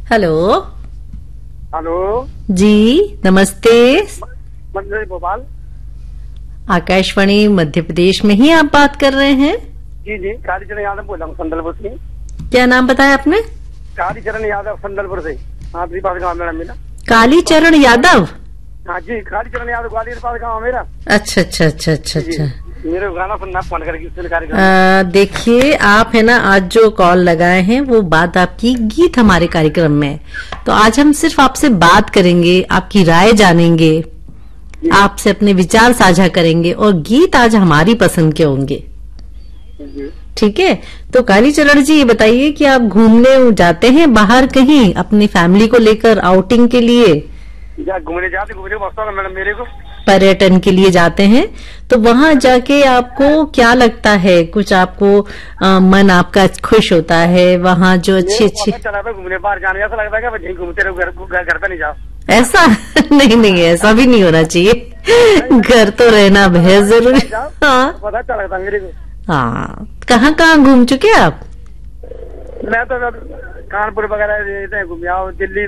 Hello. Hello जी नमस्ते। मंदिर भोपाल। आकाशवाणी मध्य प्रदेश में ही आप बात कर रहे हैं? जी जी, कालीचरण यादव बोल रहा हूँ संदलपुर से। क्या नाम बताया आपने? कालीचरण यादव संदलपुर से। हाँ जी, पास गाँव मेरा मेरा। कालीचरण यादव? हाँ जी, कालीचरण यादव ग्वालियर पास गाँव मेरा। अच्छा अच्छा अच्छा अच्छा अच्छा। मेरे गाना सुनना फोन करके। देखिए आप है ना, आज जो कॉल लगाए हैं वो बात आपकी गीत हमारे कार्यक्रम में है। तो आज हम सिर्फ आपसे बात करेंगे, आपकी राय जानेंगे, आपसे अपने विचार साझा करेंगे और गीत आज हमारी पसंद के होंगे। ठीक है, तो कालीचरण जी ये बताइए कि आप घूमने जाते हैं बाहर कहीं अपनी फैमिली को लेकर आउटिंग के लिए? घूमने जाते मैडम, मेरे को पर्यटन के लिए जाते हैं, तो वहां जाके आपको क्या लगता है? कुछ आपको मन आपका खुश होता है वहां जो अच्छे घूमने बाहर जाने ऐसा लगता है कि घूमते रहो, घर पे नहीं जाओ। ऐसा नहीं नहीं, ऐसा भी नहीं होना चाहिए। घर तो रहना बेहद जरूरी। हाँ पता अच्छा लगता मेरे को। हाँ, कहाँ कहाँ घूम चुके आप? मैं तो कानपुर वगैरह घूम आओ, दिल्ली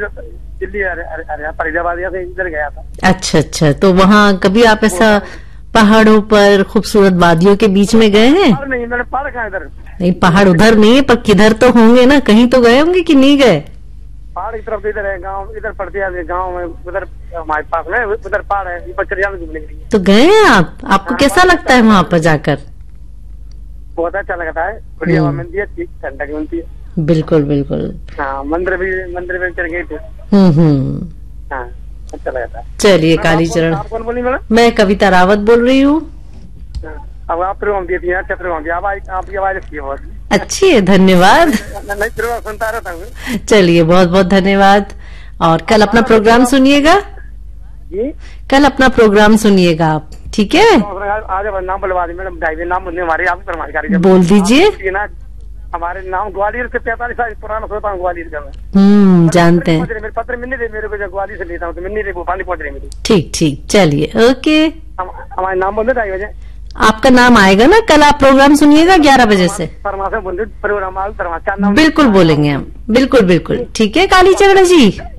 फरीदाबाद से इधर गया था। अच्छा अच्छा, तो वहाँ कभी आप ऐसा पहाड़ों पर खूबसूरत वादियों के बीच में गए हैं? नहीं, मैंने पहाड़ कहाँ इधर। नहीं, पहाड़ उधर नहीं है पर किधर तो होंगे ना, कहीं तो गए होंगे कि नहीं गए? पहाड़ की तरफ तो इधर है, गांव इधर पड़ती है, गांव में उधर हमारे पास में उधर पहाड़ है, बच्चे घूमने के लिए। तो गए हैं आप? आपको कैसा लगता है वहाँ पर जाकर? बहुत अच्छा लगता है, बढ़िया हवा मिलती है, ठीक ठंडक मिलती है। बिल्कुल बिल्कुल। हाँ, मंदिर भी चल गए थे। हाँ, अच्छा लगता है। चलिए कालीचरण। आप कौन बोली मैडम? मैं कविता रावत बोल रही हूँ। अब आप प्रोग्राम देती हैं, अच्छा प्रोग्राम दिया, आपकी आवाज अच्छी है, बहुत अच्छी है, धन्यवाद। नहीं, प्रोग्राम सुनता रहता हूँ। चलिए बहुत बहुत धन्यवाद। और कल अपना प्रोग्राम सुनिएगा। जी, कल अपना प्रोग्राम सुनिएगा आप, ठीक है? आज नाम बुलवा दी मैडम, ढाई नाम मुझे हमारे आप कर्मचारी बोल दीजिए ना। हमारे नाम ग्वालियर से 45 साल पुराना सोता हूँ, ग्वालियर का। जानते हैं। मेरे पत्र मिलने दे मेरे को, जब ग्वालियर से लेता हूँ तो मिलने दे, भोपाल पहुंच रहे मेरी। ठीक ठीक, चलिए ओके। हमारे नाम बोल दे 2:30 बजे। आपका नाम आएगा ना कल, आप प्रोग्राम सुनिएगा 11 बजे से। प्रोग्राम बिल्कुल बोलेंगे हम, बिल्कुल बिल्कुल। ठीक है कालीचरण जी।